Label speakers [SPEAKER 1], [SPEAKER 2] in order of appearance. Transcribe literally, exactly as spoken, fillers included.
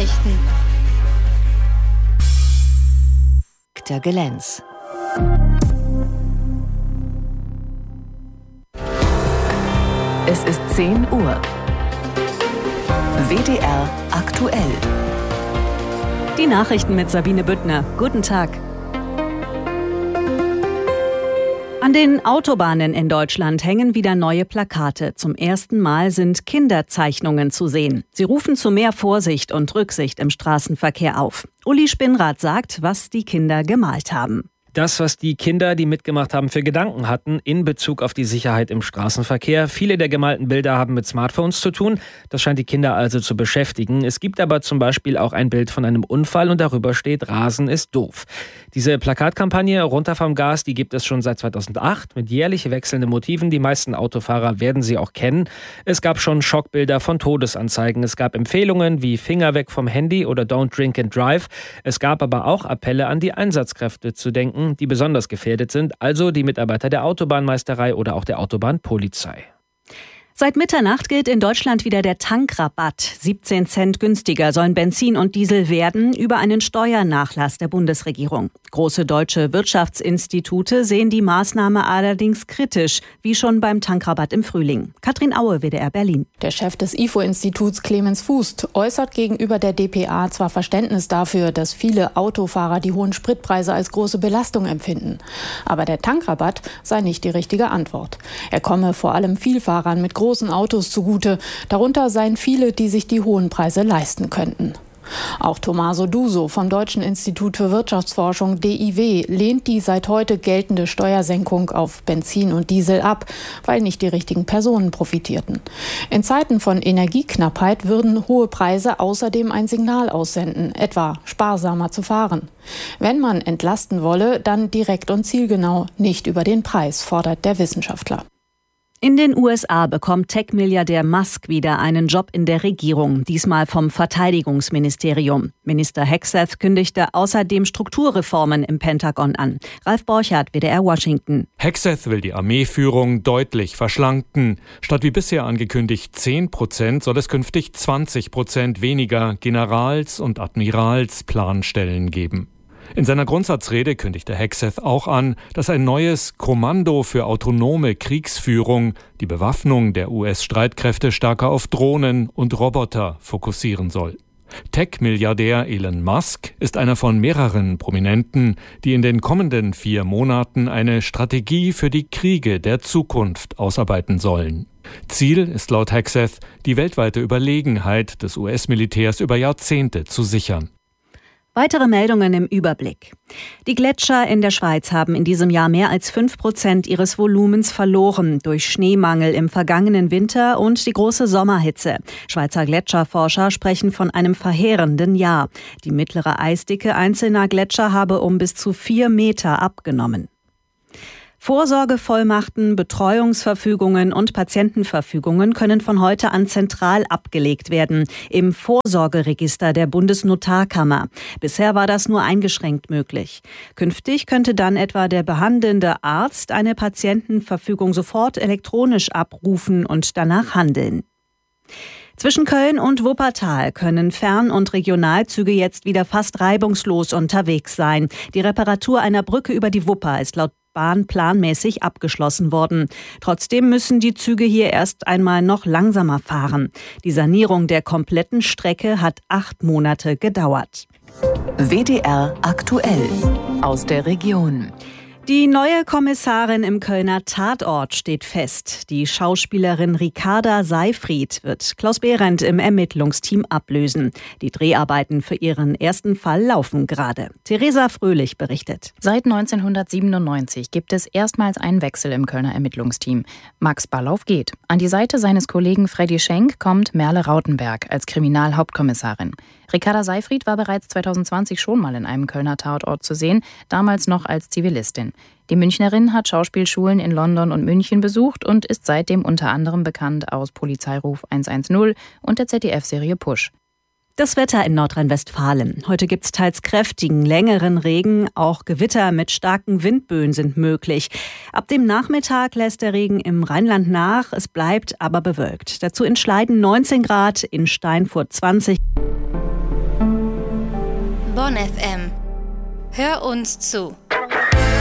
[SPEAKER 1] Nachrichten. Der Gelenz. Es ist zehn Uhr. W D R aktuell.
[SPEAKER 2] Die Nachrichten mit Sabine Büttner. Guten Tag. An den Autobahnen in Deutschland hängen wieder neue Plakate. Zum ersten Mal sind Kinderzeichnungen zu sehen. Sie rufen zu mehr Vorsicht und Rücksicht im Straßenverkehr auf. Uli Spinnrath sagt, was die Kinder gemalt haben.
[SPEAKER 3] Das, was die Kinder, die mitgemacht haben, für Gedanken hatten in Bezug auf die Sicherheit im Straßenverkehr. Viele der gemalten Bilder haben mit Smartphones zu tun. Das scheint die Kinder also zu beschäftigen. Es gibt aber zum Beispiel auch ein Bild von einem Unfall und darüber steht, Rasen ist doof. Diese Plakatkampagne Runter vom Gas, die gibt es schon seit zweitausendacht mit jährlich wechselnden Motiven. Die meisten Autofahrer werden sie auch kennen. Es gab schon Schockbilder von Todesanzeigen. Es gab Empfehlungen wie Finger weg vom Handy oder Don't Drink and Drive. Es gab aber auch Appelle an die Einsatzkräfte zu denken, die besonders gefährdet sind, also die Mitarbeiter der Autobahnmeisterei oder auch der Autobahnpolizei.
[SPEAKER 2] Seit Mitternacht gilt in Deutschland wieder der Tankrabatt. siebzehn Cent günstiger sollen Benzin und Diesel werden über einen Steuernachlass der Bundesregierung. Große deutsche Wirtschaftsinstitute sehen die Maßnahme allerdings kritisch, wie schon beim Tankrabatt im Frühling. Katrin Aue, W D R Berlin.
[SPEAKER 4] Der Chef des I F O-Instituts Clemens Fußt äußert gegenüber der D P A zwar Verständnis dafür, dass viele Autofahrer die hohen Spritpreise als große Belastung empfinden. Aber der Tankrabatt sei nicht die richtige Antwort. Er komme vor allem Vielfahrern mit großen großen Autos zugute. Darunter seien viele, die sich die hohen Preise leisten könnten. Auch Tommaso Duso vom Deutschen Institut für Wirtschaftsforschung D I W lehnt die seit heute geltende Steuersenkung auf Benzin und Diesel ab, weil nicht die richtigen Personen profitierten. In Zeiten von Energieknappheit würden hohe Preise außerdem ein Signal aussenden, etwa sparsamer zu fahren. Wenn man entlasten wolle, dann direkt und zielgenau, nicht über den Preis, fordert der Wissenschaftler.
[SPEAKER 2] In den U S A bekommt Tech-Milliardär Musk wieder einen Job in der Regierung, diesmal vom Verteidigungsministerium. Minister Hegseth kündigte außerdem Strukturreformen im Pentagon an. Ralf Borchardt, W D R Washington.
[SPEAKER 5] Hegseth will die Armeeführung deutlich verschlanken. Statt wie bisher angekündigt zehn Prozent soll es künftig zwanzig Prozent weniger Generals- und Admiralsplanstellen geben. In seiner Grundsatzrede kündigte Hegseth auch an, dass ein neues Kommando für autonome Kriegsführung die Bewaffnung der U S-Streitkräfte stärker auf Drohnen und Roboter fokussieren soll. Tech-Milliardär Elon Musk ist einer von mehreren Prominenten, die in den kommenden vier Monaten eine Strategie für die Kriege der Zukunft ausarbeiten sollen. Ziel ist laut Hegseth, die weltweite Überlegenheit des U S-Militärs über Jahrzehnte zu sichern.
[SPEAKER 2] Weitere Meldungen im Überblick. Die Gletscher in der Schweiz haben in diesem Jahr mehr als fünf Prozent ihres Volumens verloren durch Schneemangel im vergangenen Winter und die große Sommerhitze. Schweizer Gletscherforscher sprechen von einem verheerenden Jahr. Die mittlere Eisdicke einzelner Gletscher habe um bis zu vier Meter abgenommen. Vorsorgevollmachten, Betreuungsverfügungen und Patientenverfügungen können von heute an zentral abgelegt werden, im Vorsorgeregister der Bundesnotarkammer. Bisher war das nur eingeschränkt möglich. Künftig könnte dann etwa der behandelnde Arzt eine Patientenverfügung sofort elektronisch abrufen und danach handeln. Zwischen Köln und Wuppertal können Fern- und Regionalzüge jetzt wieder fast reibungslos unterwegs sein. Die Reparatur einer Brücke über die Wupper ist laut Bahn planmäßig abgeschlossen worden. Trotzdem müssen die Züge hier erst einmal noch langsamer fahren. Die Sanierung der kompletten Strecke hat acht Monate gedauert.
[SPEAKER 1] W D R aktuell aus der Region.
[SPEAKER 2] Die neue Kommissarin im Kölner Tatort steht fest. Die Schauspielerin Ricarda Seyfried wird Klaus Behrendt im Ermittlungsteam ablösen. Die Dreharbeiten für ihren ersten Fall laufen gerade. Theresa Fröhlich berichtet.
[SPEAKER 6] Seit neunzehnhundertsiebenundneunzig gibt es erstmals einen Wechsel im Kölner Ermittlungsteam. Max Ballauf geht. An die Seite seines Kollegen Freddy Schenk kommt Merle Rautenberg als Kriminalhauptkommissarin. Ricarda Seyfried war bereits zweitausendzwanzig schon mal in einem Kölner Tatort zu sehen, damals noch als Zivilistin. Die Münchnerin hat Schauspielschulen in London und München besucht und ist seitdem unter anderem bekannt aus Polizeiruf hundertzehn und der Z D F-Serie Push.
[SPEAKER 2] Das Wetter in Nordrhein-Westfalen. Heute gibt's teils kräftigen, längeren Regen. Auch Gewitter mit starken Windböen sind möglich. Ab dem Nachmittag lässt der Regen im Rheinland nach. Es bleibt aber bewölkt. Dazu in Schleiden neunzehn Grad, in Steinfurt zwanzig.
[SPEAKER 7] Bonn F M. Hör uns zu.